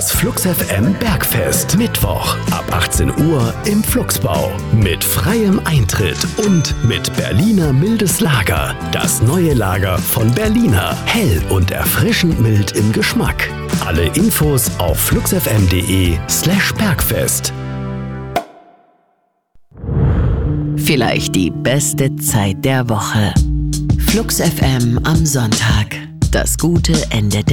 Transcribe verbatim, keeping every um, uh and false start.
Das Flux F M Bergfest. Mittwoch ab achtzehn Uhr im Fluxbau. Mit freiem Eintritt und mit Berliner mildes Lager. Das neue Lager von Berliner. Hell und erfrischend mild im Geschmack. Alle Infos auf fluxfm.de slash Bergfest. Vielleicht die beste Zeit der Woche. Flux F M am Sonntag. Das gute Ende der